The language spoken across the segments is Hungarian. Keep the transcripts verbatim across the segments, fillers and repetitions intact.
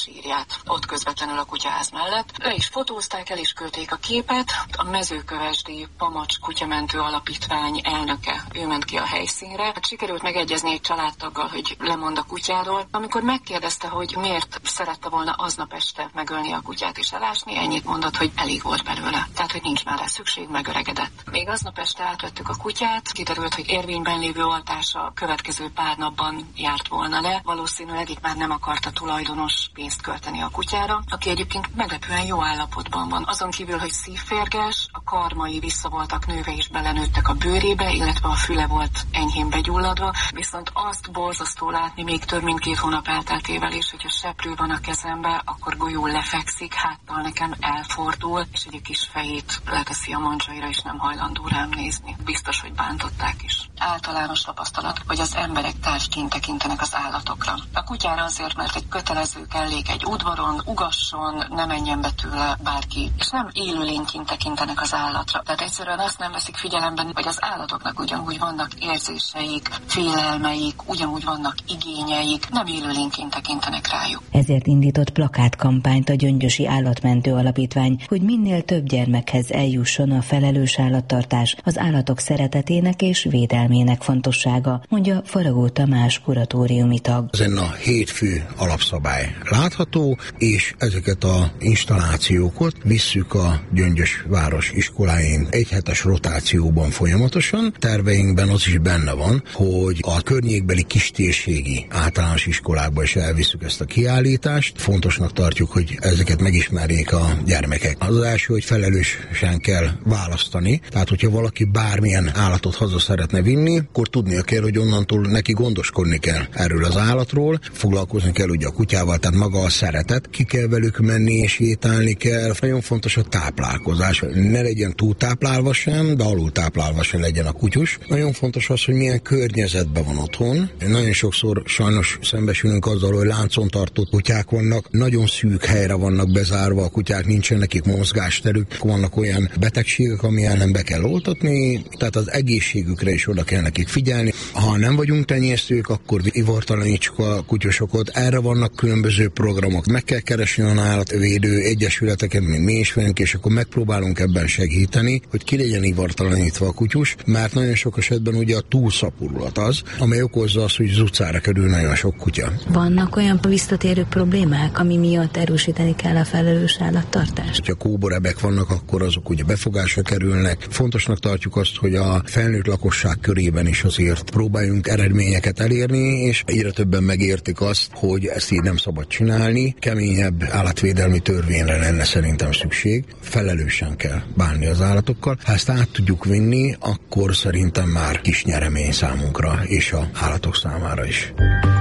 sírját, ott közvetlenül a kutyaház mellett. Le is fotózták, el is küldték a képet. A Mezőkövesdi Pamacs Kutyamentő Alapítvány elnöke, ő ment ki a helyszínre. Hát sikerült megegyezni egy családtaggal, hogy lemond a kutyáról. Amikor megkérdezte, hogy miért szerette volna aznap este megölni a kutyát és elásni, ennyit mondott, hogy elég volt belőle. Tehát, hogy nincs már rá szükség, megöregedett. Még aznap este átvettük a kutyát, kiderült, hogy érvényben lévő oltása következő pár napban járt volna le. Valószínűleg itt már nem akarta tulajdonos pénzt költeni a kutyára, aki egyébként meglepően jó állapotban van. Azon kívül, hogy szívférges, a karmai vissza voltak nőve és belenőttek a bőrébe, illetve a füle volt enyhén begyulladva, viszont azt borzasztó látni még több mint két hónap elteltével is, hogyha seprő van a kezembe, akkor golyó lefekszik, háttal nekem elfordul, és egy kis fejét leteszi a mancsaira, és nem hajlandó rám nézni. Biztos, hogy bántották is. Általános tapasztalat, hogy az emberek tárgyként tekintenek az állatokra. A kutyára azért, mert egy kötelező kellék egy udvaron, ugasson, ne menjen be tőle bárki, és nem élőlényként tekintenek az állatra. Tehát egyszerűen azt nem veszik figyelembe, hogy az állatoknak ugyanúgy vannak érzéseik, félelmeik, ugyanúgy vannak igényeik, nem élőlényként tekintenek rájuk. Ezért indított plakátkampányt a Gyöngyösi Állatmentő Alapítvány, hogy minél több gyermekhez eljusson a felelős állattartás, az állatok szeretetének és védelmének fontossága, mondja Faragó Tamás kuratóriumi tag. Ezen a hét fő alapszabály látható, és ezeket a installációkat visszük a Gyöngyös város iskoláin egyhetes rotációban folyamatosan. Terveinkben az is benne van, hogy a környékbeli kistérségi általános iskolákba is elviszük ezt a kiállítást. Fontosnak tartjuk, hogy ezeket megismerjék a gyermekek. Az első, hogy felelősen kell választani. Tehát, hogyha valaki bármilyen állatot haza szeretne vinni, akkor tudnia kell, hogy onnantól neki gondoskodni kell erről az állatról, foglalkozni kell ugye a kutyával, tehát maga a szeretet, ki kell velük menni és sétálni kell. Nagyon fontos a táplálkozás, ne legyen túltáplálva sem, de alultáplálva sem legyen a kutyus. Nagyon fontos az, hogy milyen környezetben van otthon. Nagyon sokszor sajnos szembesülünk azzal, hogy láncon tartott kutyák vannak, nagyon szűk helyre vannak bezárva a kutyák, nincsen nekik mozgásterük, vannak olyan betegségek, ami ellen be kell oltatni, tehát az egészségükre is oda kell nekik figyelni. Ha nem vagyunk tenyésztők, akkor ivartalanítsuk a kutyusokat. Erre vannak különböző programok. Meg kell keresni a állatvédő egyesületeket, mint mi is vagyunk, és akkor megpróbálunk ebben segíteni, hogy ki legyen ivartalanítva a kutyus, mert nagyon sok esetben ugye a túlszaporulat az, amely okozza azt, hogy az utcára kerül nagyon sok kutya. Vannak olyan visszatérő problémák, ami miatt erősíteni kell a felelős állattartást? Ha kóborebek vannak, akkor azok ugye befogásra kerülnek. Fontosnak tartjuk azt, hogy a felnőtt lakosság körében is azért próbáljunk eredményeket elérni, és egyre többen megértik azt, hogy ezt így nem szabad csinálni. Keményebb állatvédelmi törvényre lenne szerintem szükség. Felelősen kell bánni az állatokkal. Ha ezt át tudjuk vinni, akkor szerintem már kis nyeremény számunkra és az állatok számára is.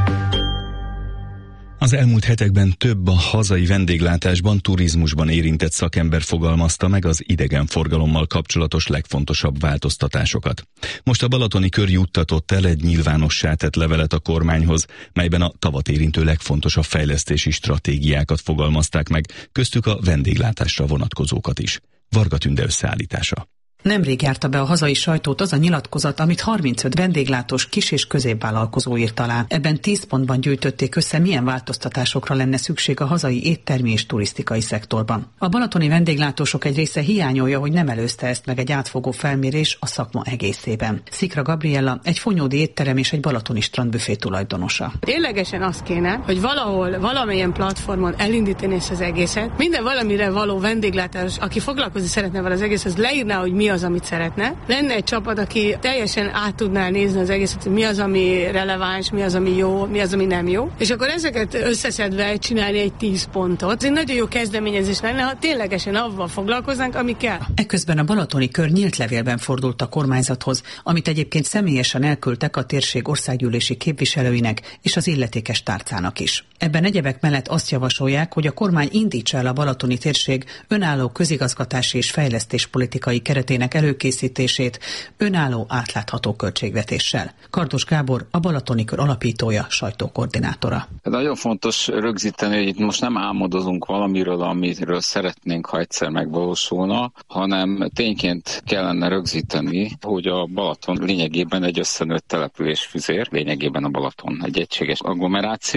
Az elmúlt hetekben több a hazai vendéglátásban, turizmusban érintett szakember fogalmazta meg az idegenforgalommal kapcsolatos legfontosabb változtatásokat. Most a balatoni kör juttatott el egy nyilvánossá tett levelet a kormányhoz, melyben a tavat érintő legfontosabb fejlesztési stratégiákat fogalmazták meg, köztük a vendéglátásra vonatkozókat is. Varga Tünde összeállítása. Nemrég járta be a hazai sajtót az a nyilatkozat, amit harmincöt vendéglátós kis- és középvállalkozó írt alá. Ebben tíz pontban gyűjtötték össze, milyen változtatásokra lenne szükség a hazai éttermi és turisztikai szektorban. A balatoni vendéglátósok egy része hiányolja, hogy nem előzte ezt meg egy átfogó felmérés a szakma egészében. Szikra Gabriella egy fonyódi étterem és egy balatoni strandbüfé tulajdonosa. Ténylegesen az kéne, hogy valahol, valamilyen platformon elindítani ezt az egészet. Minden valamire való vendéglátás, aki foglalkozni szeretne vele az egész, az leírná, hogy mi az, amit szeretne. Lenne egy csapat, aki teljesen át tudná nézni az egészet, hogy mi az, ami releváns, mi az, ami jó, mi az, ami nem jó. És akkor ezeket összeszedve csinálni egy tíz pontot. Ez egy nagyon jó kezdeményezés lenne, ha ténylegesen avval foglalkoznánk, ami kell. Ekközben a balatoni kör nyílt levélben fordult a kormányzathoz, amit egyébként személyesen elküldtek a térség országgyűlési képviselőinek és az illetékes tárcának is. Ebben egyebek mellett azt javasolják, hogy a kormány indítsa el a balatoni térség önálló közigazgatási és fejlesztéspolitikai keretének előkészítését önálló átlátható költségvetéssel. Kardos Gábor, a Balatoni Kör alapítója, sajtókoordinátora. Nagyon fontos rögzíteni, hogy itt most nem álmodozunk valamiről, amiről szeretnénk, ha egyszer megvalósulna, hanem tényként kellene rögzíteni, hogy a Balaton lényegében egy összenőtt településfüzér, lényegében a Balaton egy egységes agglomeráció.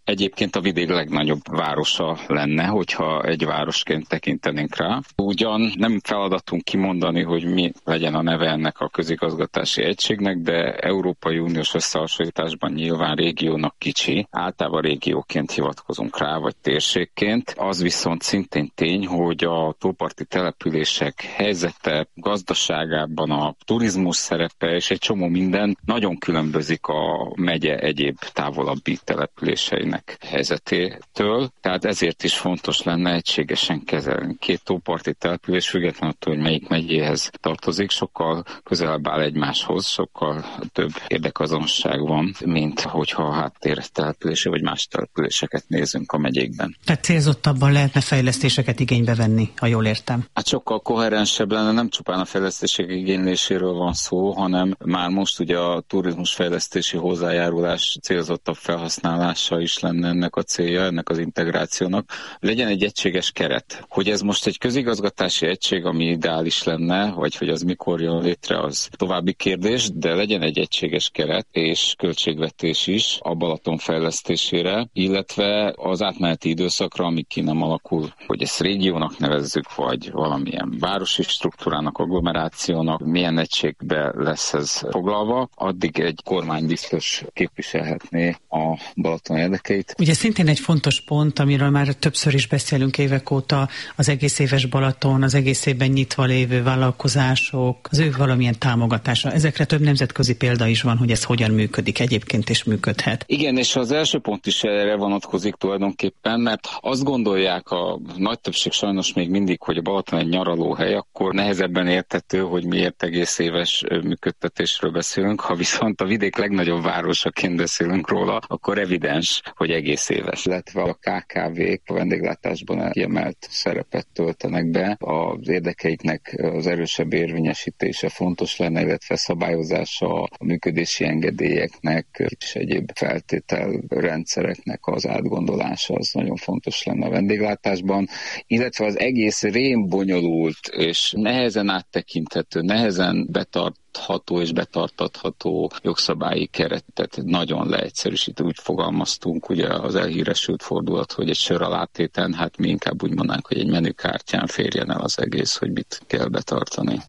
egyébként a vidék legnagyobb városa lenne, hogyha egy városként tekintenénk rá. Ugyan nem feladatunk kimondani, hogy mi legyen a neve ennek a közigazgatási egységnek, de Európai Uniós összehasonlításban nyilván régiónak kicsi. Általában régióként hivatkozunk rá, vagy térségként. Az viszont szintén tény, hogy a tóparti települések helyzete, gazdaságában a turizmus szerepe és egy csomó minden nagyon különbözik a megye egyéb távolabbi településeinek helyzetétől. Tehát ezért is fontos lenne egységesen kezelni. Két tóparti település függetlenül attól, hogy melyik megyéhez tartozik, sokkal közelebb áll egymáshoz, sokkal több érdekazonosság van, mint hogyha a háttér települése vagy más településeket nézünk a megyékben. Tehát célzottabban lehetne fejlesztéseket igénybe venni, ha jól értem. Hát sokkal koherensebb lenne, nem csupán a fejlesztések igényléséről van szó, hanem már most ugye a turizmus fejlesztési hozzájárulás célzottabb felhasználása is lenne ennek a célja, ennek az integrációnak. Legyen egy egységes keret. Hogy ez most egy közigazgatási egység, ami ideális lenne, vagy hogy az mikor jön létre, az további kérdés, de legyen egy egységes keret és költségvetés is a Balaton fejlesztésére, illetve az átmeneti időszakra, amíg ki nem alakul, hogy ezt régiónak nevezzük, vagy valamilyen városi struktúrának, agglomerációnak, milyen egységbe lesz ez foglalva, addig egy kormány biztos képviselhetné a Balaton érdekeit. Ugye szintén egy fontos pont, amiről már többször is beszélünk évek óta, az egész éves Balaton, az egész évben nyitva lévő vállalkozások, az ő valamilyen támogatása. Ezekre több nemzetközi példa is van, hogy ez hogyan működik egyébként is működhet. Igen, és az első pont is erre vonatkozik tulajdonképpen, mert azt gondolják a nagy többség sajnos még mindig, hogy a Balaton egy nyaralóhely, akkor nehezebben érthető, hogy miért egész éves működtetésről beszélünk. Ha viszont a vidék legnagyobb városaként beszélünk róla, akkor evidens, hogy egész éves. Illetve a ká ká vék a vendéglátásban kiemelt szerepet töltenek be. Az érdekeiknek az erősebb érvényesítése fontos lenne, illetve szabályozása a működési engedélyeknek és egyéb feltételrendszereknek az átgondolása az nagyon fontos lenne a vendéglátásban, illetve az egész rém bonyolult és nehezen áttekinthető, nehezen betartható és betartatható jogszabályi keretet nagyon leegyszerűsítő. Úgy fogalmaztunk, ugye az elhíresült fordulat, hogy egy sör alátéten, hát mi inkább úgy mondanánk, hogy egy menükártyán férjen el az egész, hogy mit kell betartani.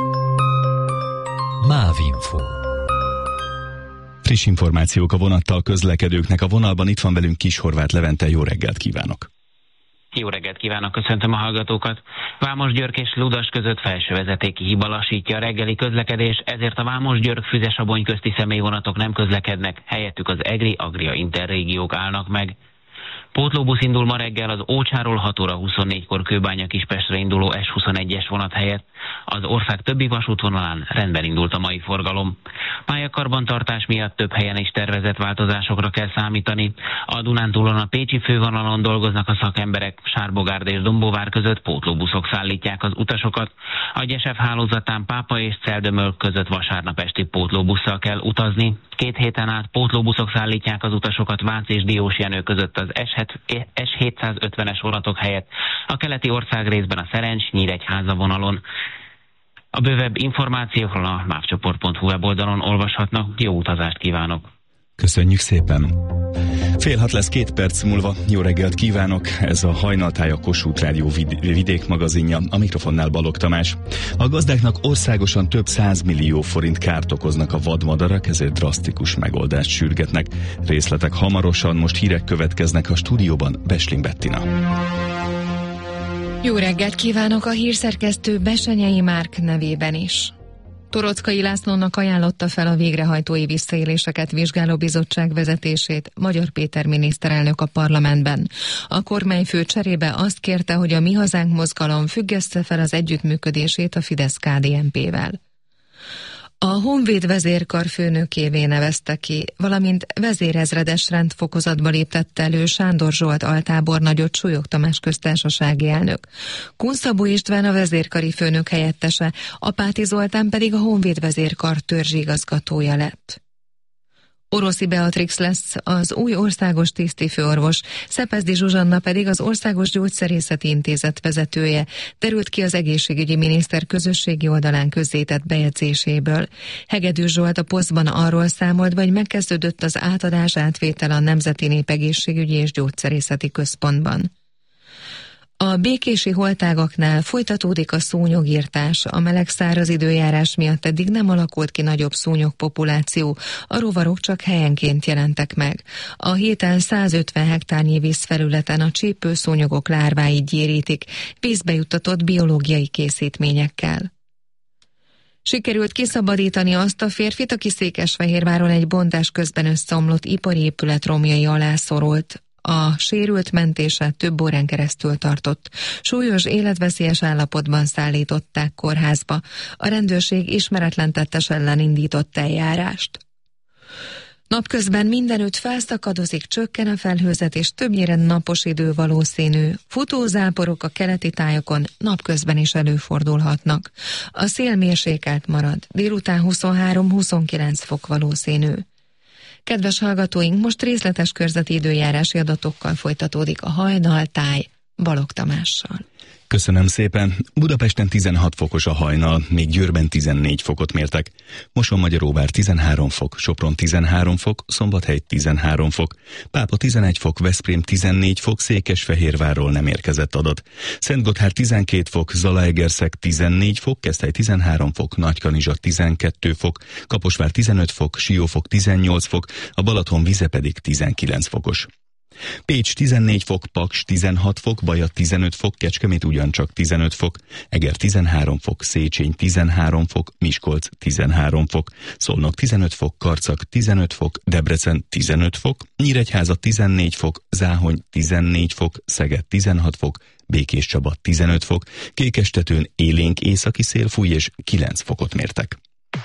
Mávinfo. Friss információk a vonattal közlekedőknek. A vonalban itt van velünk Kis Horváth Levente. Jó reggelt kívánok! Jó reggelt kívánok, köszöntöm a hallgatókat! Vámos-György és Ludas között felsővezetéki hiba lassítja a reggeli közlekedés, ezért a Vámos-György-Füzesabony közti személyvonatok nem közlekednek, helyettük az Egri-Agria interrégiók állnak meg. Pótlóbusz indul ma reggel az Ócsáról hat óra huszonnégykor Kőbánya-Kispestre induló es huszonegyes vonat helyett. Az ország többi vasútvonalán rendben indult a mai forgalom. Pályakarbantartás miatt több helyen is tervezett változásokra kell számítani. A Dunántúlon a pécsi fővonalon dolgoznak a szakemberek, Sárbogárd és Dombóvár között pótlóbuszok szállítják az utasokat. A Gyesef hálózatán Pápa és Celdömöl között vasárnap esti pótlóbusszal kell utazni. Két héten át pótlóbuszok szállítják az utasokat Vác és Diósjenő között az es hétszázötvenes vonatok helyett, a keleti országrészben a Szerencs-Nyíregyháza vonalon. A bővebb információkról a mávcsoport pont hu weboldalon olvashatnak. Jó utazást kívánok! Köszönjük szépen! Fél hat lesz két perc múlva. Jó reggelt kívánok! Ez a Hajnaltáj, a Kossuth Rádió vid- vidékmagazinja. A mikrofonnál Balogh Tamás. A gazdáknak országosan több százmillió forint kárt okoznak a vadmadarak, ezért drasztikus megoldást sürgetnek. Részletek hamarosan, most hírek következnek a stúdióban. Beslin Bettina. Jó reggelt kívánok a hírszerkesztő Besenyei Márk nevében is. Torockai Lászlónak ajánlotta fel a végrehajtói visszaéléseket vizsgáló bizottság vezetését Magyar Péter miniszterelnök a parlamentben. A kormányfő cserébe azt kérte, hogy a Mi Hazánk mozgalom függeszte fel az együttműködését a Fidesz-ká dé en pé-vel. A Honvéd vezérkar főnökévé nevezte ki, valamint vezérezredes rendfokozatba léptette elő Sándor Zsolt altábornagyot Súlyog Tamás köztársasági elnök. Kunszabó István a vezérkari főnök helyettese, Apáti Zoltán pedig a Honvéd vezérkar törzsigazgatója lett. Oroszi Beatrix lesz az új országos tisztifőorvos, Szepezdi Zsuzsanna pedig az Országos Gyógyszerészeti Intézet vezetője, derült ki az egészségügyi miniszter közösségi oldalán közzétett bejegyzéséből. Hegedűs Zsolt a Posztban arról számolt, hogy megkezdődött az átadás átvétel a Nemzeti Népegészségügyi és Gyógyszerészeti Központban. A békési holtágaknál folytatódik a szúnyogirtás. A meleg száraz időjárás miatt eddig nem alakult ki nagyobb szúnyogpopuláció, a rovarok csak helyenként jelentek meg. A héten százötven hektárnyi vízfelületen a csípőszúnyogok lárváit gyérítik, vízbe juttatott biológiai készítményekkel. Sikerült kiszabadítani azt a férfit, aki Székesfehérváron egy bontás közben összeomlott ipari épület romjai alá szorult. A sérült mentése több órán keresztül tartott. Súlyos, életveszélyes állapotban szállították kórházba. A rendőrség ismeretlen tettes ellen indított eljárást. Napközben mindenütt felszakadozik, csökken a felhőzet, és többnyire napos idő valószínű. Futózáporok a keleti tájokon napközben is előfordulhatnak. A szél mérsékelt marad, délután huszonhárom-huszonkilenc fok valószínű. Kedves hallgatóink, most részletes körzeti időjárási adatokkal folytatódik a hajnaltáj Balogh Tamással. Köszönöm szépen. Budapesten tizenhat fokos a hajnal, még Győrben tizennégy fokot mértek. Mosonmagyaróvár tizenhárom fok, Sopron tizenhárom fok, Szombathely tizenhárom fok, Pápa tizenegy fok, Veszprém tizennégy fok, Székesfehérvárról nem érkezett adat. Szentgotthárd tizenkét fok, Zalaegerszeg tizennégy fok, Keszthely tizenhárom fok, Nagykanizsa tizenkét fok, Kaposvár tizenöt fok, Siófok tizennyolc fok, a Balaton vize pedig tizenkilenc fokos. Pécs tizennégy fok, Paks tizenhat fok, Baja tizenöt fok, Kecskemét ugyancsak tizenöt fok, Eger tizenhárom fok, Széchenyi tizenhárom fok, Miskolc tizenhárom fok, Szolnok tizenöt fok, Karcag tizenöt fok, Debrecen tizenöt fok, Nyíregyháza tizennégy fok, Záhony tizennégy fok, Szeged tizenhat fok, Békéscsaba tizenöt fok, Kékestetőn élénk északi szél fúj és kilenc fokot mértek.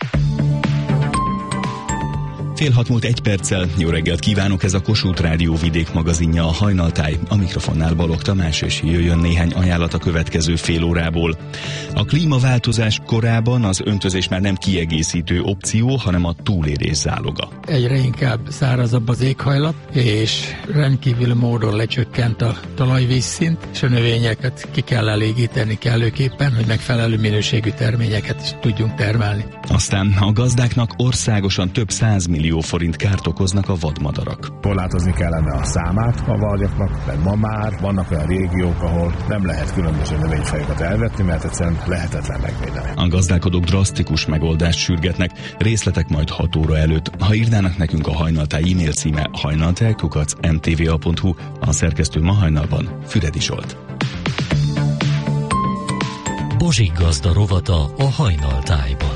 Fél hat múlt egy perccel, jó reggelt kívánok, ez a Kossuth Rádió vidék magazinja, a Hajnaltáj, a mikrofonnál Balogh Tamás, és jöjjön néhány ajánlat a következő fél órából. A klímaváltozás korában az öntözés már nem kiegészítő opció, hanem a túlélés záloga. Egyre inkább szárazabb az éghajlat, és rendkívül módon lecsökkent a talajvízszint, és a növényeket ki kell elégíteni kellőképpen, hogy megfelelő minőségű terményeket is tudjunk termelni. Aztán a gazdáknak országosan több százmillió forint kárt okoznak a vadmadarak. Korlátozni kellene a számát a vadjaknak, mert ma már vannak olyan régiók, ahol nem lehet különböző növényfajokat elvetni, mert egyszerűen lehetetlen megvédeni. A gazdálkodók drasztikus megoldást sürgetnek, részletek majd hat óra előtt. Ha írnának nekünk, a Hajnaltáj e-mail címe hajnaltáj kukac em té vé á pont hu, a szerkesztő ma hajnalban Füredi Zsolt. Bozsik gazda rovata a Hajnaltájban.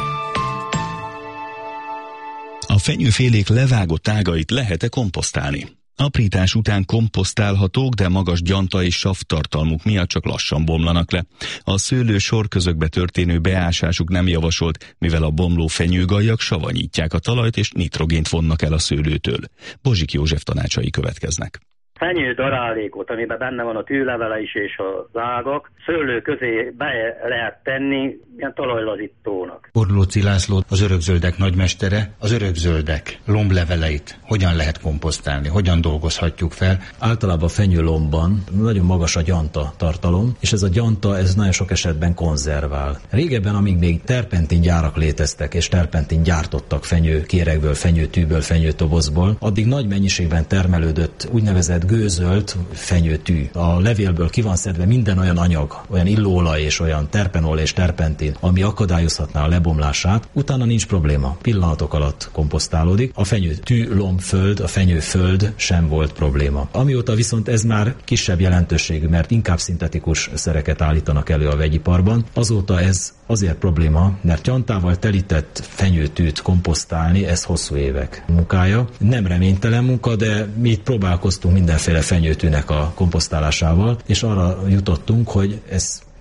A fenyőfélék levágott ágait lehet-e komposztálni? Aprítás után komposztálhatók, de magas gyanta és savtartalmuk miatt csak lassan bomlanak le. A szőlő sorközökbe történő beásásuk nem javasolt, mivel a bomló fenyőgajak savanyítják a talajt és nitrogént vonnak el a szőlőtől. Bozsik József tanácsai következnek. Fenyő darálékot, amiben benne van a tűlevele is és az ágak, szőlő közé be lehet tenni ilyen talajlazítónak. Borlóci László, az örökzöldek nagymestere, az örökzöldek lombleveleit hogyan lehet komposztálni, hogyan dolgozhatjuk fel? Általában a fenyőlombban nagyon magas a gyanta tartalom, és ez a gyanta ez nagyon sok esetben konzervál. Régebben, amíg még terpentin gyárak léteztek, és terpentin gyártottak fenyőkérekből, fenyőtűből, fenyőtobozból, addig nagy mennyiségben termelődött úgynevezett gőzölt fenyőtű. A levélből ki van szedve minden olyan anyag, olyan illóolaj és olyan terpenol és terpentin, ami akadályozhatná a lebomlását, utána nincs probléma. Pillanatok alatt komposztálódik. A fenyőtű lombföld, a fenyőföld sem volt probléma. Amióta viszont ez már kisebb jelentőségű, mert inkább szintetikus szereket állítanak elő a vegyiparban, azóta ez azért probléma, mert gyantával telített fenyőtűt komposztálni, ez hosszú évek munkája. Nem reménytelen munka, de mi itt próbálkoztunk mindenféle fenyőtűnek a komposztálásával, és arra jutottunk, hogy ez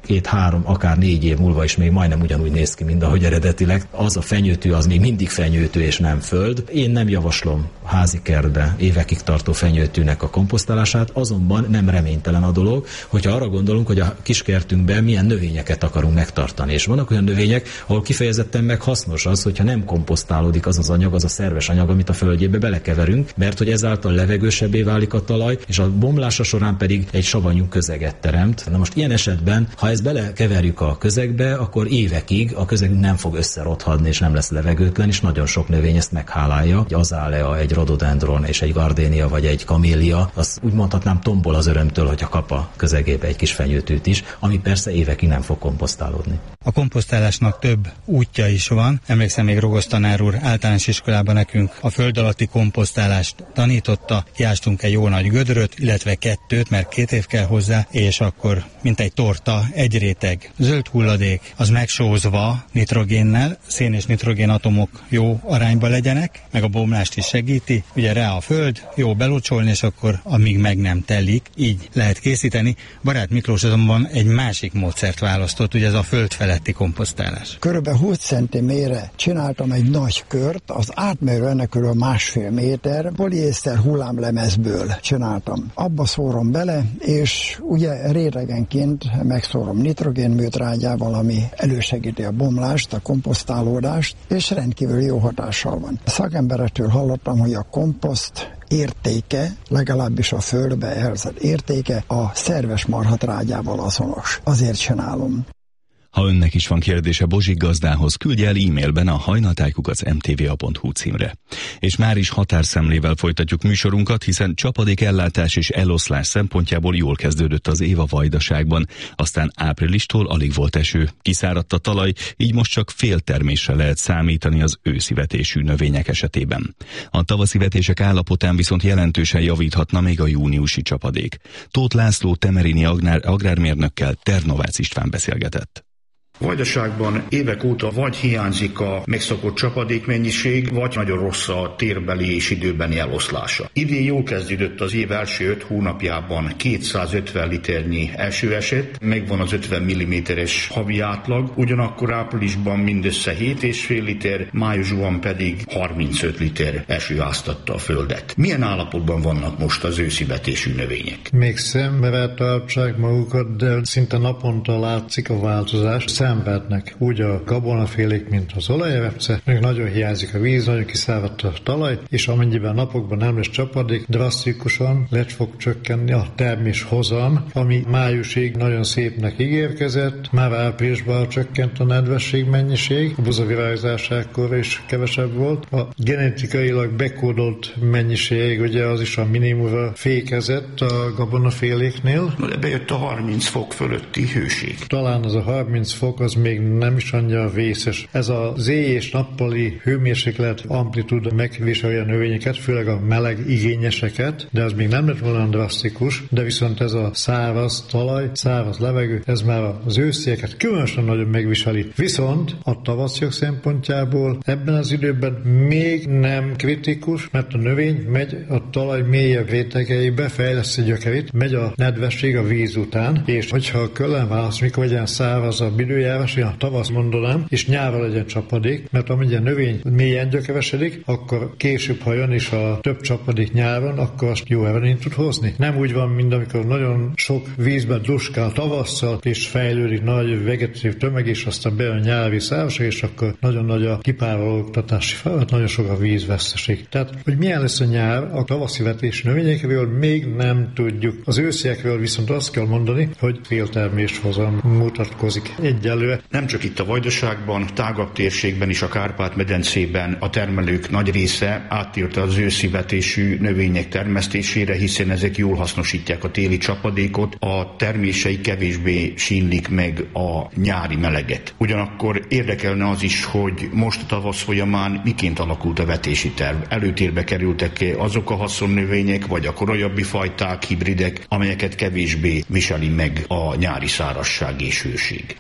két-három, akár négy év múlva is még majdnem ugyanúgy néz ki, mint ahogy eredetileg. Az a fenyőtő az még mindig fenyőtő és nem föld. Én nem javaslom házi kertbe évekig tartó fenyőtőnek a komposztálását, azonban nem reménytelen a dolog, hogyha arra gondolunk, hogy a kiskertünkben milyen növényeket akarunk megtartani. És vannak olyan növények, ahol kifejezetten meg hasznos az, hogyha nem komposztálódik az az anyag, az a szerves anyag, amit a földjébe belekeverünk, mert hogy ezáltal levegősebbé válik a talaj, és a bomlása során pedig egy savanyú közeget teremt. Na most ilyen esetben, ha ezt belekeverjük a közegbe, akkor évekig a közegünk nem fog összerothadni, és nem lesz levegőtlen, és nagyon sok növény ezt meghálálja. Egy azálea, egy rhododendron és egy gardénia vagy egy kamélia, az úgy mondhatnám tombol az örömtől, hogyha kap a közegébe egy kis fenyőtőt is, ami persze évekig nem fog komposztálódni. A komposztálásnak több útja is van. Emlékszem, még Rogosz tanár úr általános iskolában nekünk a föld alatti komposztálást tanította. Kiástunk egy jó nagy gödröt, illetve kettőt, mert két év kell hozzá, és akkor mint egy torta, egy réteg zöld hulladék, az megsózva nitrogénnel, szén és nitrogén atomok jó arányba legyenek, meg a bomlást is segíti. Ugye rá a föld, jó belocsolni, és akkor amíg meg nem telik, így lehet készíteni. Barát Miklós azonban egy másik módszert választott, ugye ez a föld feletti komposztálás. Körülbelül húsz centiméterre csináltam egy nagy kört, az átmérő ennek körülbelül másfél méter, poliészter hullámlemezből csináltam. Abba szórom bele, és ugye rétegenként megszórom nitrogénműtrágyával, ami elősegíti a bomlást, a komposztálódást, és rendkívül jó hatással van. A szakemberektől hallottam, hogy a komposzt értéke, legalábbis a földbe elhelyezett értéke a szerves marhatrágyával azonos. Azért csinálom. Ha önnek is van kérdése Bozsik gazdához, küldje el e-mailben a hajnaltájkukac em té vé á pont hú címre. És már is határszemlével folytatjuk műsorunkat, hiszen csapadékellátás és eloszlás szempontjából jól kezdődött az év a Vajdaságban, aztán áprilistól alig volt eső, kiszáradt a talaj, így most csak féltermésre lehet számítani az őszi vetésű növények esetében. A tavaszi vetések állapotán viszont jelentősen javíthatna még a júniusi csapadék. Tóth László temerini agrár, agrármérnökkel Ternovácz István beszélgetett. Vajdaságban évek óta vagy hiányzik a megszokott csapadékmennyiség, vagy nagyon rossz a térbeli és időbeni eloszlása. Idén jól kezdődött az év első öt hónapjában kétszázötven liternyi eső esett, megvan az ötven milliméteres havi átlag, ugyanakkor áprilisban mindössze hét egész öt liter, májusban pedig harmincöt liter eső áztatta a földet. Milyen állapotban vannak most az őszi vetésű növények? Még szemre tartsák magukat, de szinte naponta látszik a változás. Szenvednek úgy a gabonafélék, mint az olajrepce, még nagyon hiányzik a víz, nagyon kiszáradt a talaj, és amennyiben napokban nem lesz csapadék, drasztikusan le fog csökkenni a terméshozam, ami májusig nagyon szépnek ígérkezett, már áprilisban csökkent a nedvesség mennyiség, a buzavirágzásákkor is kevesebb volt. A genetikailag bekódolt mennyiség, ugye az is a minimumra fékezett a gabonaféléknél. De bejött a harminc fok fölötti hőség. Talán az a harminc fok az még nem is annyira vészes. Ez az éj és nappali hőmérséklet amplitúda megviseli a növényeket, főleg a meleg igényeseket, de az még nem lett volna drasztikus, de viszont ez a száraz talaj, száraz levegő, ez már az őszieket különösen nagyon megviseli. Viszont a tavasziak szempontjából ebben az időben még nem kritikus, mert a növény megy a talaj mélyebb rétegeibe, fejleszti gyökerét, megy a nedvesség a víz után, és hogyha külön válasz, mikor legyen szárazabb időjárás, olyan tavasz mondanám, és nyárra legyen csapadék, mert amennyi a növény mélyen gyökeresedik, akkor később, ha jön is a több csapadék nyáron, akkor azt jó eredményt tud hozni. Nem úgy van, mint amikor nagyon sok vízben duskál tavasszal, és fejlődik nagy vegetatív tömeg, és aztán bejön a nyári szárazság, és akkor nagyon nagy a kipárologtatási feladat, nagyon sok a vízveszteség. Tehát, hogy milyen lesz a nyár, a tavaszi vetés növényekről még nem tudjuk. Az ősziekről viszont azt kell mondani, hogy félterméshozam mutatkozik egyelőre. Nem csak itt a Vajdaságban, tágabb térségben is, a Kárpát-medencében a termelők nagy része áttérte az őszi vetésű növények termesztésére, hiszen ezek jól hasznosítják a téli csapadékot, a termései kevésbé sínlik meg a nyári meleget. Ugyanakkor érdekelne az is, hogy most a tavasz folyamán miként alakult a vetési terv. Előtérbe kerültek azok a haszonnövények, vagy a korajabbi fajták, hibridek, amelyeket kevésbé viseli meg a nyári szárazság és hőség. Ezen a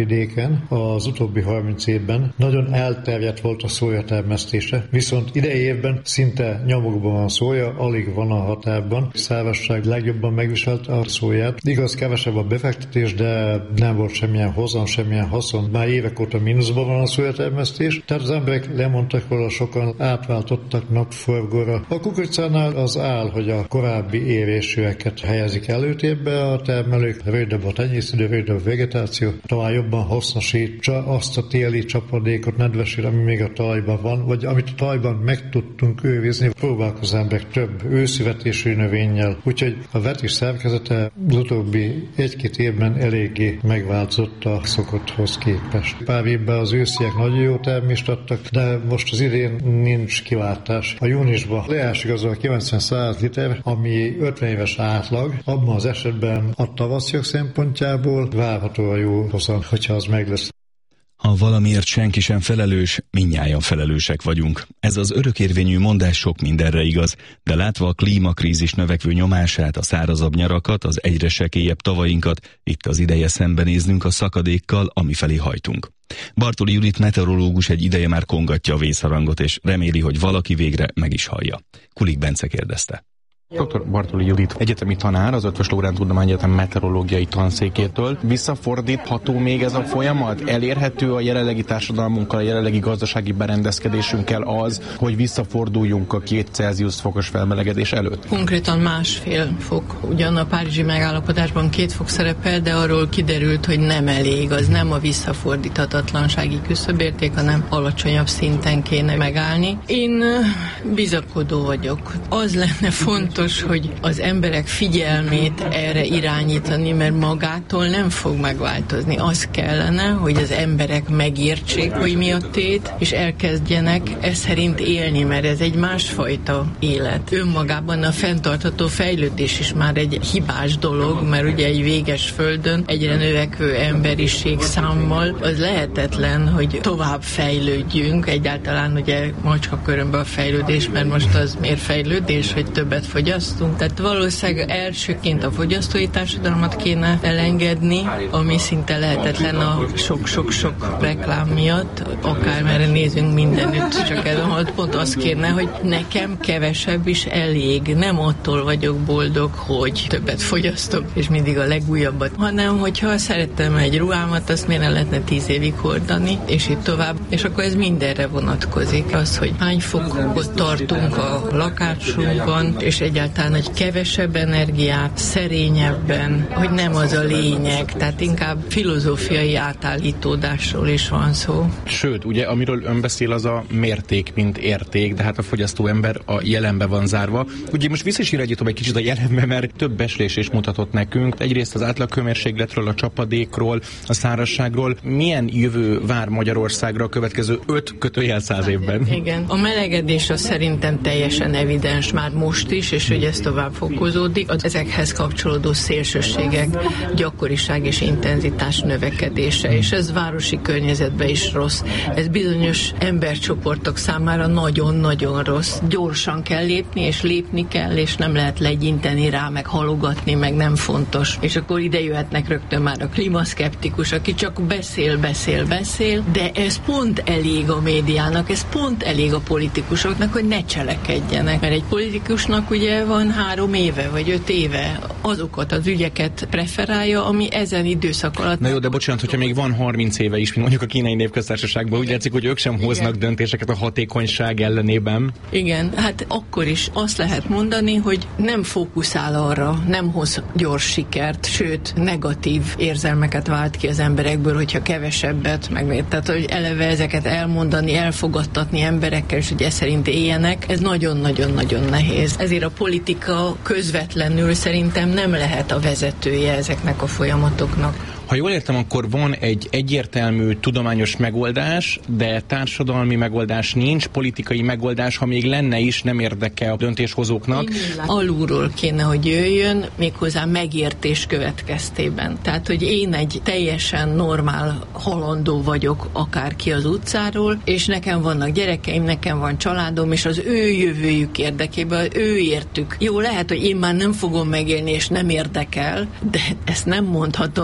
vidéken az utóbbi harminc évben nagyon elterjedt volt a szója termesztése, viszont idei évben szinte nyomokban van szója, alig van a határban. A szárazság legjobban megviselt a szóját. Igaz, kevesebb a befektetés, de nem volt semmilyen hozam, semmilyen haszon. Már évek óta mínuszban van a szójatermesztés, tehát az emberek lemondtak róla, sokan átváltottak napforgóra. A kukoricánál az áll, hogy a korábbi évésűeket helyezik előtérbe a termelők, rövidebb a tenyészidő, rövidebb a vegetáció, talán jobban hasznosítsa azt a téli csapadékot, nedvesít, ami még a talajban van, vagy amit a talajban meg tudtunk őrizni, próbálkoznak az emberek több őszivetésű növényel. Úgyhogy a vetés szerkezete az utóbbi egy-két évben eléggé megváltozott a szokotthoz képest. Pár évben az ősziek nagyon jó termést adtak, de most az idén nincs kilátás. A júniusban leesik az a kilencven-száz liter, ami ötven éves átlag. Abban az esetben a tavasziak szempontjából várható a jó hozam, hogyha az meg lesz. Ha valamiért senki sem felelős, mindnyájan felelősek vagyunk. Ez az örökérvényű mondás sok mindenre igaz, de látva a klímakrízis növekvő nyomását, a szárazabb nyarakat, az egyre sekélyebb tavainkat, itt az ideje szembenéznünk a szakadékkal, amifelé hajtunk. Bartoli Judit meteorológus egy ideje már kongatja a vészharangot, és reméli, hogy valaki végre meg is hallja. Kulik Bence kérdezte. doktor Bartoli Judit egyetemi tanár, az Eötvös Loránd Tudományegyetem meteorológiai tanszékétől. Visszafordítható még ez a folyamat? Elérhető a jelenlegi társadalmunkkal, a jelenlegi gazdasági berendezkedésünkkel az, hogy visszaforduljunk a két Celsius fokos felmelegedés előtt? Konkrétan másfél fok. Ugyan a párizsi megállapodásban két fok szerepel, de arról kiderült, hogy nem elég. Az nem a visszafordíthatatlansági küszöbérték, hanem alacsonyabb szinten kéne megállni. Én bizakodó vagyok. Az lenne fontos, hogy az emberek figyelmét erre irányítani, mert magától nem fog megváltozni. Az kellene, hogy az emberek megértsék, hogy mi a tét, és elkezdjenek ez szerint élni, mert ez egy másfajta élet. Önmagában a fenntartható fejlődés is már egy hibás dolog, mert ugye egy véges földön egyre növekvő emberiség számmal az lehetetlen, hogy tovább fejlődjünk. Egyáltalán ugye macska körömben a fejlődés, mert most az miért fejlődés, hogy többet fogyasztunk. Tehát valószínűleg elsőként a fogyasztói társadalmat kéne elengedni, ami szinte lehetetlen a sok-sok-sok reklám miatt, akármerre nézünk mindenütt, csak ez a pont az kérne, hogy nekem kevesebb is elég. Nem attól vagyok boldog, hogy többet fogyasztok, és mindig a legújabbat, hanem hogyha szerettem egy ruhámat, azt miért ne lehetne tíz évig hordani, és itt tovább. És akkor ez mindenre vonatkozik. Az, hogy hány fokot tartunk a lakásunkban, és egyáltalán, hogy kevesebb energiát, szerényebben, hogy nem az a lényeg, tehát inkább filozófiai átállítódásról is van szó. Sőt, ugye amiről ön beszél, az a mérték, mint érték, de hát a fogyasztó ember a jelenbe van zárva. Ugye most vissza is irányítom egy kicsit a jelenbe, mert több becslés is mutatott nekünk. Egyrészt az átlaghőmérsékletről, a csapadékról, a szárazságról. Milyen jövő vár Magyarországra a következő öt kötőjel száz évben? Igen. A melegedés az szerintem teljesen evidens már most is, és hogy ez tovább fokozódik. Az ezekhez kapcsolódó szélsőségek gyakoriság és intenzitás növekedése, és ez városi környezetben is rossz. Ez bizonyos embercsoportok számára nagyon-nagyon rossz. Gyorsan kell lépni, és lépni kell, és nem lehet legyinteni rá, meg halogatni, meg nem fontos. És akkor ide jöhetnek rögtön már a klímaszkeptikus, aki csak beszél, beszél, beszél, de ez pont elég a médiának, ez pont elég a politikusoknak, hogy ne cselekedjenek. Mert egy politikusnak ugye van három éve, vagy öt éve azokat az ügyeket preferálja, ami ezen időszak alatt... Na jó, de bocsánat, hogyha még van harminc éve is, mint mondjuk a Kínai Népköztársaságban, úgy látszik, hogy ők sem hoznak Igen. döntéseket a hatékonyság ellenében. Igen, hát akkor is azt lehet mondani, hogy nem fókuszál arra, nem hoz gyors sikert, sőt, negatív érzelmeket vált ki az emberekből, hogyha kevesebbet, meg tehát, hogy eleve ezeket elmondani, elfogadtatni emberekkel, és hogy ez szerint éljenek, ez nagyon-nagyon-nagyon nehéz. Ezért a politika közvetlenül szerintem nem lehet a vezetője ezeknek a folyamatoknak. Ha jól értem, akkor van egy egyértelmű tudományos megoldás, de társadalmi megoldás nincs, politikai megoldás, ha még lenne is, nem érdeke a döntéshozóknak. Alulról kéne, hogy jöjjön, méghozzá megértés következtében. Tehát, hogy én egy teljesen normál halandó vagyok akárki az utcáról, és nekem vannak gyerekeim, nekem van családom, és az ő jövőjük érdekében, ő értük. Jó, lehet, hogy én már nem fogom megélni, és nem érdekel, de ezt nem mondhatom ki, mert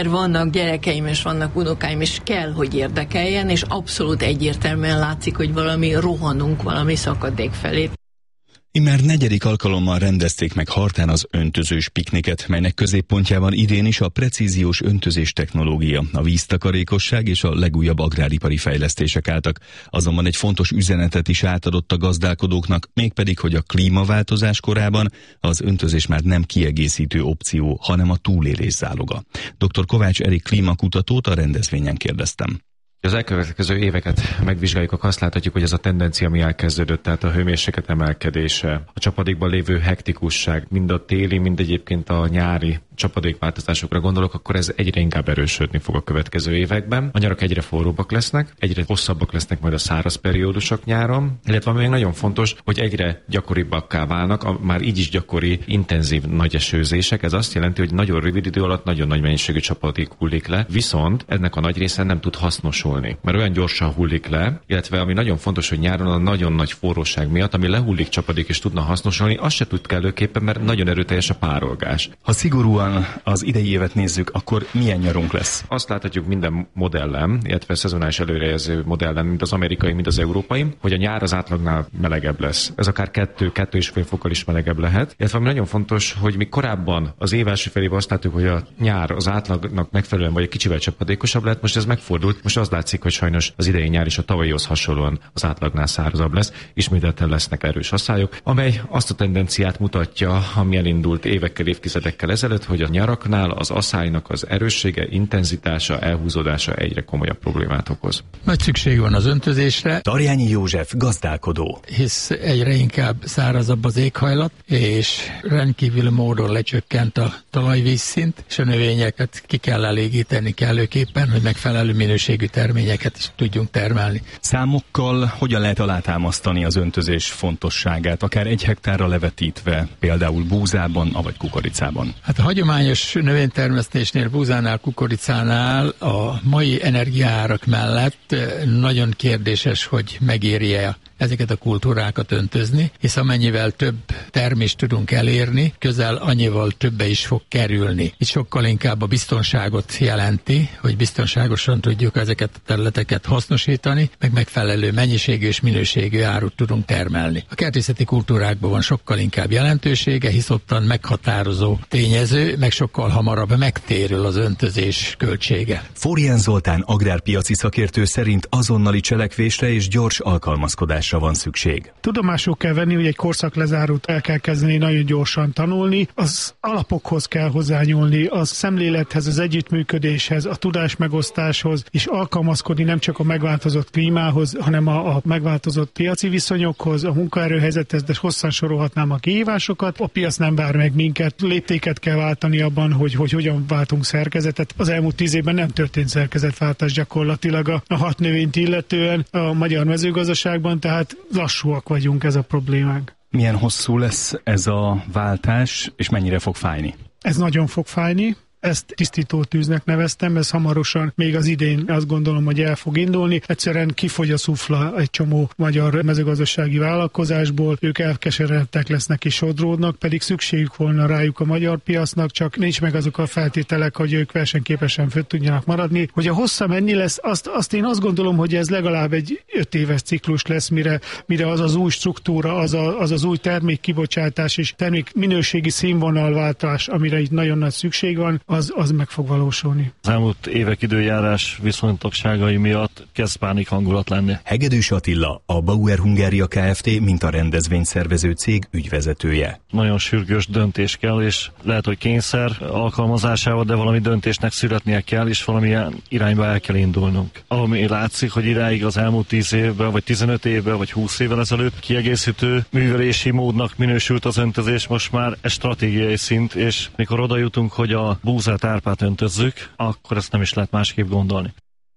mert vannak gyerekeim és vannak unokáim, és kell, hogy érdekeljen, és abszolút egyértelműen látszik, hogy valami rohanunk valami szakadék felé. Immár negyedik alkalommal rendezték meg Hartán az öntözős pikniket, melynek középpontjában idén is a precíziós öntözés technológia, a víztakarékosság és a legújabb agráripari fejlesztések álltak. Azonban egy fontos üzenetet is átadott a gazdálkodóknak, mégpedig, hogy a klímaváltozás korában az öntözés már nem kiegészítő opció, hanem a túlélés záloga. doktor Kovács Erik klímakutatót a rendezvényen kérdeztem. Az elkövetkező éveket megvizsgáljuk, akkor azt láthatjuk, hogy ez a tendencia, ami elkezdődött, tehát a hőmérséklet emelkedése, a csapadékban lévő hektikusság, mind a téli, mind egyébként a nyári csapadékváltozásokra gondolok, akkor ez egyre inkább erősödni fog a következő években. A nyarak egyre forróbbak lesznek, egyre hosszabbak lesznek majd a száraz periódusok nyáron, illetve ami még nagyon fontos, hogy egyre gyakoribbakká válnak a már így is gyakori, intenzív nagy esőzések. Ez azt jelenti, hogy nagyon rövid idő alatt nagyon nagy mennyiségű csapadék hullik le, viszont ennek a nagy része nem tud hasznosulni, mert olyan gyorsan hullik le, illetve ami nagyon fontos, hogy nyáron a nagyon nagy forróság miatt, ami lehullik csapadék és tudna hasznosulni, az se tud kellőképpen, mert nagyon erőteljes a párolgás. Ha szigorúan az idei évet nézzük, akkor milyen nyarunk lesz? Azt láthatjuk minden modellen, illetve szezonális előrejelző modellen, mint az amerikai, mint az európai, hogy a nyár az átlagnál melegebb lesz. Ez akár kettő, kettő és fél fokkal is melegebb lehet. Illetve ami nagyon fontos, hogy mi korábban az év első felében azt látjuk, hogy a nyár az átlagnak megfelelően vagy egy kicsivel csapadékosabb lehet, most ez megfordult. Most az látszik, hogy sajnos az idei nyár is a tavalyihoz hasonlóan az átlagnál szárazabb lesz, ismételten lesznek erős asszályok, amely azt a tendenciát mutatja, ami elindult évekkel, évtizedekkel ezelőtt, hogy a nyaraknál az asszálynak az erőssége, intenzitása, elhúzódása egyre komolyabb problémát okoz. Nagy szükség van az öntözésre. Tarjányi József, gazdálkodó. Hisz egyre inkább szárazabb az éghajlat, és rendkívül módon lecsökkent a talajvízszint, és a növényeket ki kell elégíteni kellőképpen, hogy megfelelő minőségű terményeket is tudjunk termelni. Számokkal hogyan lehet alátámasztani az öntözés fontosságát, akár egy hektárra levetítve, például búzában, avagy kukoricában? Hát a hagyományos növénytermesztésnél, búzánál, kukoricánál a mai energiaárak mellett nagyon kérdéses, hogy megéri-e ezeket a kultúrákat öntözni, hisz amennyivel több termést tudunk elérni, közel annyival többe is fog kerülni. Itt sokkal inkább a biztonságot jelenti, hogy biztonságosan tudjuk ezeket a területeket hasznosítani, meg megfelelő mennyiségű és minőségű árut tudunk termelni. A kertészeti kultúrákban van sokkal inkább jelentősége, hisz ottan meghatározó tényező, meg sokkal hamarabb megtérül az öntözés költsége. Forján Zoltán agrárpiaci szakértő szerint azonnali cselekvésre és gyors alkalmazkodásra van szükség. Tudomásul kell venni, hogy egy korszak lezárult, el kell kezdeni nagyon gyorsan tanulni, az alapokhoz kell hozzányúlni, a szemlélethez, az együttműködéshez, a tudásmegosztáshoz, és alkalmazkodni nem csak a megváltozott klímához, hanem a, a megváltozott piaci viszonyokhoz, a munkaerőhelyzethez, de hosszan sorolhatnám a kihívásokat. A piac nem vár meg minket, léptéket kell váltani abban, hogy, hogy hogyan váltunk szerkezetet. Az elmúlt tíz évben nem történt szerkezetváltás gyakorlatilag a, a hat növényt illetően a magyar mezőgazdaságban, tehát lassúak vagyunk, ez a problémánk. Milyen hosszú lesz ez a váltás, és mennyire fog fájni? Ez nagyon fog fájni. Ezt tisztító tűznek neveztem, ez hamarosan, még az idén azt gondolom, hogy el fog indulni. Egyszerűen kifogy a szufla egy csomó magyar mezőgazdasági vállalkozásból, ők elkeseredtek lesznek és sodródnak, pedig szükségük volna rájuk a magyar piacnak, csak nincs meg azok a feltételek, hogy ők versenyképesen föl tudjanak maradni. Hogy a hossza mennyi lesz, azt, azt én azt gondolom, hogy ez legalább egy öt éves ciklus lesz, mire, mire az az új struktúra, az, a, az az új termékkibocsátás és termék minőségi színvonalváltás, amire itt nagyon nagy szükség van, Az, az meg fog valósulni. Az elmúlt évek időjárás viszontagságai miatt kezd pánik hangulat lenni. Hegedűs Attila, a Bauer Hungária Kft. Mint a rendezvényt szervező cég ügyvezetője. Nagyon sürgős döntés kell, és lehet, hogy kényszer alkalmazásával, de valami döntésnek születnie kell, és valamilyen irányba el kell indulnunk. Ami látszik, hogy idáig az elmúlt tíz évben, vagy tizenöt évben, vagy húsz évvel ezelőtt kiegészítő művelési módnak minősült az öntözés, most már egy stratégiai szint, és mikor oda jutunk, hogy a búzát, árpát öntözzük, akkor ezt nem is lehet másképp gondolni.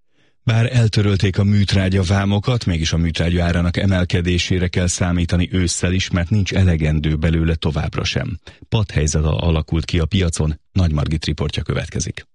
Bár eltörölték a műtrágya vámokat, mégis a műtrágya árának emelkedésére kell számítani ősszel is, mert nincs elegendő belőle továbbra sem. Patthelyzet alakult ki a piacon, Nagy Margit riportja következik.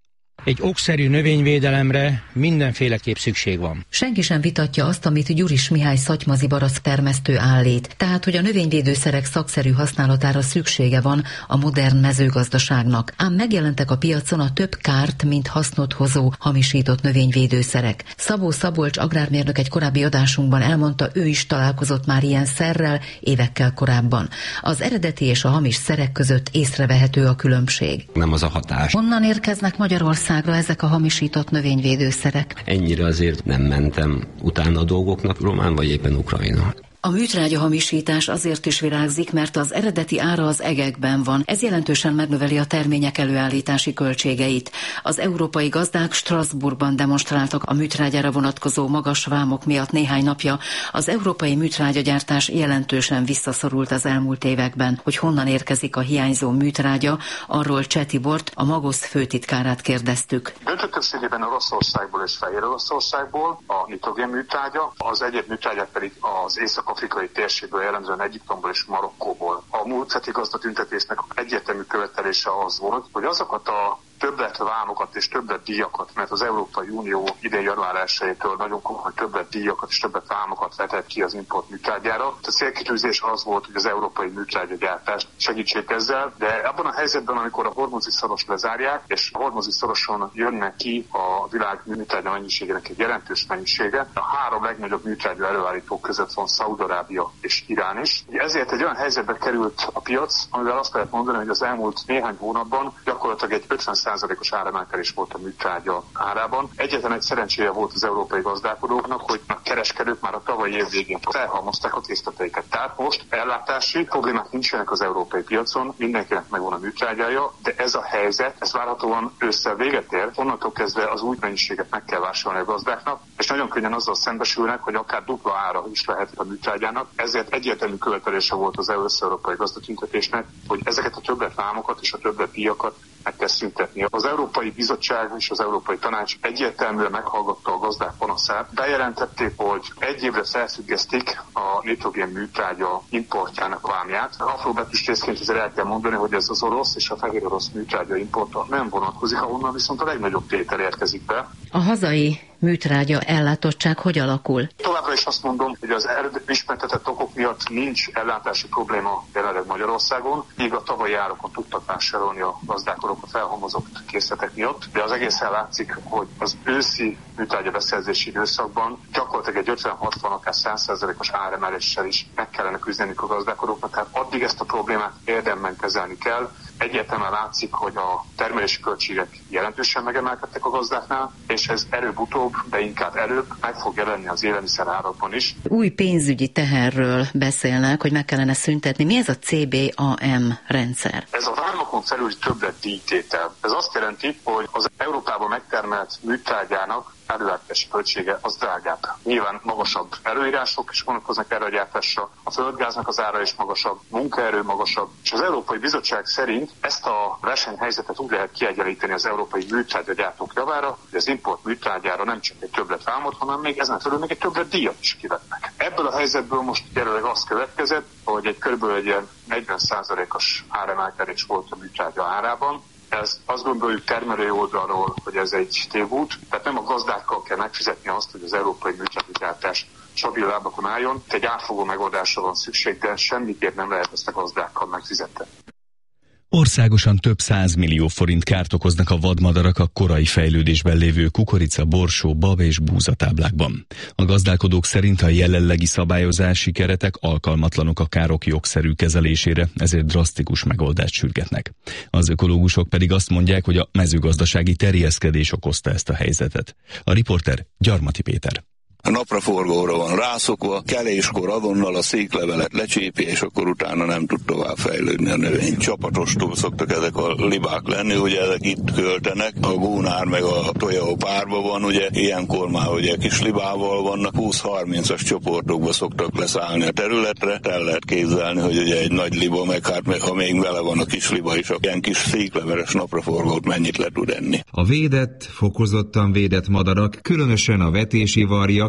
Egy okszerű növényvédelemre mindenféleképp szükség van. Senki sem vitatja azt, amit Gyuris Mihály szatymazi barack termesztő állít, tehát hogy a növényvédőszerek szakszerű használatára szüksége van a modern mezőgazdaságnak. Ám megjelentek a piacon a több kárt, mint hasznot hozó hamisított növényvédőszerek. Szabó Szabolcs agrármérnök egy korábbi adásunkban elmondta, ő is találkozott már ilyen szerrel évekkel korábban. Az eredeti és a hamis szerek között észrevehető a különbség. Nem az a hatás. Honnan érkeznek Magyarországra ezek a hamisított növényvédőszerek? Ennyire azért nem mentem utána a dolgoknak, Román vagy éppen Ukrajna. A műtrágya hamisítás azért is virágzik, mert az eredeti ára az egekben van. Ez jelentősen megnöveli a termények előállítási költségeit. Az európai gazdák Strasbourgban demonstráltak a műtrágyára vonatkozó magas vámok miatt néhány napja. Az európai műtrágyagyártás jelentősen visszaszorult az elmúlt években. Hogy honnan érkezik a hiányzó műtrágya, arról Cseh Tibort, a Magosz főtitkárát kérdeztük. Döntő többségében Oroszországból és Fehér Oroszországból a nitrogén műtrágya, az egyéb műtrágyák pedig az észak-afrikai térségből, jellemzően Egyiptomból és Marokkóból. A múlt heti gazdatüntetésnek egyértelmű követelése az volt, hogy azokat a többlet vámokat és többlet díjakat, mert az Európai Unió idén január elsejétől nagyon komoly többlet díjakat és többlet vámokat vetett ki az import műtrágyára. A célkitűzés az volt, hogy az európai műtrágyagyártást segítsék ezzel, de abban a helyzetben, amikor a hormuzi szoros lezárják, és a hormuzi szoroson jönnek ki a világ műtrágya mennyiségének egy jelentős mennyisége, a három legnagyobb műtrágya előállítók között van Szaúd-Arábia és Irán is. Ezért egy olyan helyzetbe került a piac, amivel azt lehet mondani, hogy az elmúlt néhány hónapban gyakorlatilag egy ötven százalékos áremelkedés volt a műtrágya árában. Egyetlen egy szerencséje volt az európai gazdálkodóknak, hogy a kereskedők már a tavalyi év végén felhalmozták a készleteiket. Tehát most ellátási problémák nincsenek az európai piacon, mindenkinek megvan a műtrágyája, de ez a helyzet, ez várhatóan ősszel véget ér, onnantól kezdve az új mennyiséget meg kell vásárolni a gazdáknak, és nagyon könnyen azzal szembesülnek, hogy akár dupla ára is lehet a műtrágyának. Ezért egyértelmű követelése volt az európai gazdatüntetésnek, hogy ezeket a többletvámokat és a többletdíjakat meg kell szüntetni. Az Európai Bizottság és az Európai Tanács egyértelműen meghallgatta a gazdák panaszát. Bejelentették, hogy egy évre felfüggesztik a nitrogén műtrágya importjának vámját. Apró betűs részként azért el kell mondani, hogy ez az orosz és a fehér orosz műtrágya importra nem vonatkozik, ahonnan viszont a legnagyobb tétel érkezik be. A hazai műtrágya ellátottság hogy alakul? Továbbra is azt mondom, hogy az eredeti ismertetett okok miatt nincs ellátási probléma jelenleg Magyarországon, így a tavalyi árakon tudtak vásárolni a gazdálkodók a felhalmozott készletek miatt, de az egészen látszik, hogy az őszi műtrágya beszerzési időszakban gyakorlatilag egy ötven-hatvan, akár száz százalékos áremeléssel is meg kellene küzdeniük a gazdálkodóknak, tehát addig ezt a problémát érdemben kezelni kell. Egyértelműen látszik, hogy a termelési költségek jelentősen megemelkedtek a gazdáknál, és ez előbb-utóbb, de inkább előbb meg fog jelenni az élelmiszer árakban is. Új pénzügyi teherről beszélnek, hogy meg kellene szüntetni. Mi ez a cé bé á em rendszer? Ez a vámokon felüli többlet díjtétel. Ez azt jelenti, hogy az Európában megtermelt műtrágyának előállítási költsége az drágább. Nyilván magasabb előírások is vonatkoznak erre a gyártásra, a földgáznak az ára is magasabb, munkaerő magasabb, és az Európai Bizottság szerint ezt a versenyhelyzetet úgy lehet kiegyenlíteni az európai műtrágyagyártók javára, hogy az import műtrágyára nem csak egy többletvámot, hanem még ezen felül még egy többlet díjat is kivetnek. Ebből a helyzetből most jelenleg az következett, hogy egy körülbelül egy ilyen negyven százalékos áremelkedés volt a műtrágya árában. Ez azt gondoljuk termelői oldalról, hogy ez egy tévút, tehát nem a gazdákkal kell megfizetni azt, hogy az európai műtrágyagyártás stabil lábakon álljon. Egy átfogó megoldásra van szükség, de semmiképp nem lehet ezt a gazdákkal megfizetni. Országosan több százmillió forint kárt okoznak a vadmadarak a korai fejlődésben lévő kukorica, borsó, bab és búzatáblákban. A gazdálkodók szerint a jelenlegi szabályozási keretek alkalmatlanok a károk jogszerű kezelésére, ezért drasztikus megoldást sürgetnek. Az ökológusok pedig azt mondják, hogy a mezőgazdasági terjeszkedés okozta ezt a helyzetet. A riporter Gyarmati Péter. A napraforgóra van rászokva, keléskor azonnal a széklevelet lecsépi, és akkor utána nem tud tovább fejlődni a növény. Csapatostól szoktak ezek a libák lenni, ugye ezek itt költenek, a gónár meg a tojó párba van, ugye ilyenkor már ugye kis libával vannak, húsz-harmincas csoportokba szoktak leszállni a területre, el lehet képzelni, hogy ugye egy nagy liba, meg hát ha még vele van a kis liba is, a ilyen kis székleveles napraforgót mennyit le tud enni. A védett, fokozottan védett madarak, különösen a vetési varjak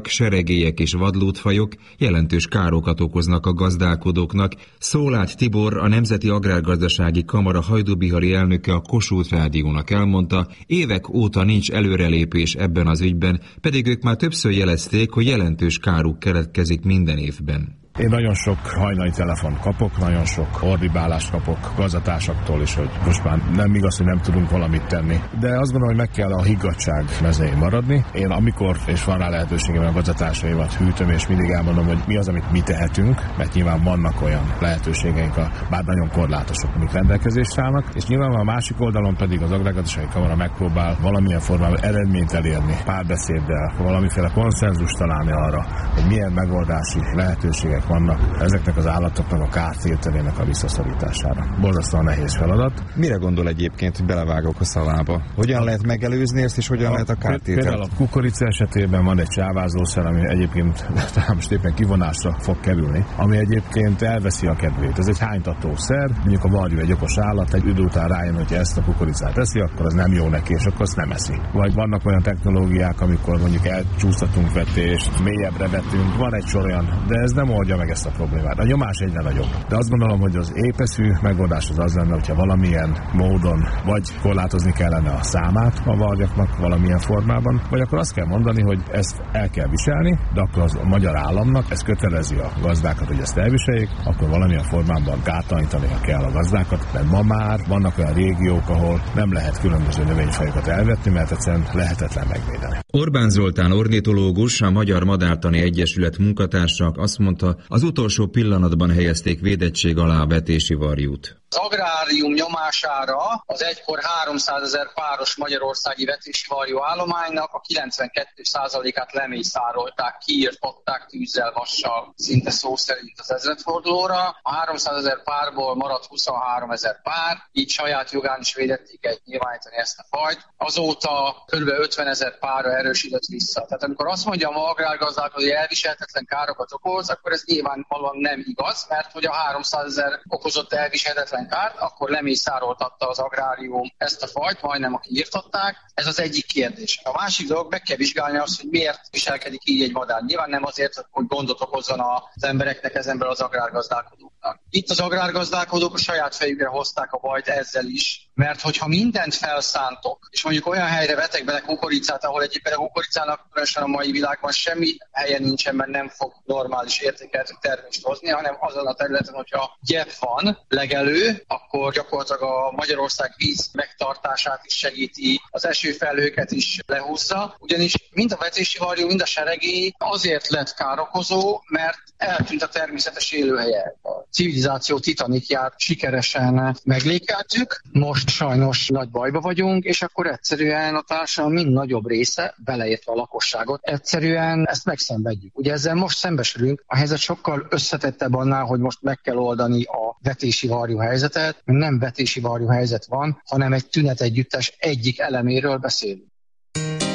madarak, seregélyek és vadlótfajok jelentős károkat okoznak a gazdálkodóknak. Szólát Tibor, a Nemzeti Agrárgazdasági Kamara hajdúbihari elnöke a Kossuth Rádiónak elmondta, évek óta nincs előrelépés ebben az ügyben, pedig ők már többször jelezték, hogy jelentős káruk keletkezik minden évben. Én nagyon sok hajnali telefont kapok, nagyon sok ordibálást kapok gazdatársaktól is, hogy most már nem igaz, hogy nem tudunk valamit tenni. De azt gondolom, hogy meg kell a higgadtság mezején maradni. Én amikor, és van rá lehetőségem, a gazdatársaimat hűtöm, és mindig elmondom, hogy mi az, amit mi tehetünk, mert nyilván vannak olyan lehetőségeink, bár nagyon korlátosok, amik rendelkezésre állnak, és nyilván a másik oldalon pedig az Agrárgazdasági Kamara megpróbál valamilyen formában eredményt elérni, párbeszéddel, valamiféle konszenzust találni arra, hogy milyen megoldási lehetőségek vannak ezeknek az állatoknak a kártételének a visszaszorítására. Borzasztóan nehéz feladat. Mire gondol egyébként, hogy belevágok a szavába? Hogyan lehet megelőzni ezt, és hogyan a, lehet a kártételt? Például a kukorica esetében van egy csávázószer, ami egyébként talán most éppen kivonásra fog kerülni, ami egyébként elveszi a kedvét. Ez egy hánytatószer, mondjuk a varjú egy okos állat, egy idő után rájön, hogy ezt a kukoricát eszi, akkor az nem jó neki, és akkor azt nem eszi. Vagy vannak olyan technológiák, amikor mondjuk elcsúsztatunk vetést, mélyebbre vetünk, van egy sor olyan, de ez nem oldja meg ezt a problémát. A nyomás egyre nagyobb. De azt gondolom, hogy az épeszű megoldás az az lenne, hogyha valamilyen módon vagy korlátozni kellene a számát a varjaknak valamilyen formában, vagy akkor azt kell mondani, hogy ezt el kell viselni, de akkor az a magyar államnak ez kötelezi a gazdákat, hogy ezt elviseljék, akkor valamilyen formában kártalanítani kell a gazdákat, mert ma már vannak olyan régiók, ahol nem lehet különböző növényfajokat elvetni, mert egyszerűen lehetetlen megvédeni. Orbán Zoltán ornitológus, a Magyar Madártani Egyesület munkatársa azt mondta, az utolsó pillanatban helyezték védettség alá a vetési varjút. Az agrárium nyomására az egykor háromszázezer páros magyarországi vetési varjú állománynak a kilencvenkettő százalékát lemészárolták, kiirtották tűzzel, vassal, szinte szó szerint az ezredfordulóra. A háromszázezer párból maradt huszonháromezer pár, így saját jogán is védették egy nyilvánítani ezt a fajt. Azóta kb. ötvenezer párra erősített vissza. Tehát amikor azt mondja a agrárgazdálkodó, hogy elviselhetetlen károkat okoz, akkor ez nyilvánvalóan nem igaz, mert hogy a háromszázezer okozott elviselhetetlen kárt, akkor lemészároltatta az agrárium ezt a fajt, majdnem aki írtották. Ez az egyik kérdés. A másik dolog, meg kell vizsgálni azt, hogy miért viselkedik így egy madár. Nyilván nem azért, hogy gondot okozzon az embereknek, ezenből az agrárgazdálkodóknak. Itt az agrárgazdálkodók a saját fejükre hozták a bajt ezzel is, mert hogyha mindent felszántok, és mondjuk olyan helyre vetek bele kukoricát, ahol egyébként a kukoricának különösen a mai világban semmi helye nincsen, mert nem fog normális értékelhető termést hozni, hanem azon a területen, hogyha gyep van, legelő, akkor gyakorlatilag a Magyarország víz megtartását is segíti, az esőfelhőket is lehúzza, ugyanis mind a vetési varjú, mind a seregély azért lett károkozó, mert eltűnt a természetes élőhelye. A civilizáció titanikját sikeresen meglékeltük, most sajnos nagy bajba vagyunk, és akkor egyszerűen a társadalom mind nagyobb része, beleértve a lakosságot, egyszerűen ezt megszenvedjük. Ugye ezzel most szembesülünk, a helyzet sokkal összetettebb annál, hogy most meg kell oldani a vetési varjú helyzetet, nem vetési varjú helyzet van, hanem egy tünetegyüttes egyik eleméről beszélünk.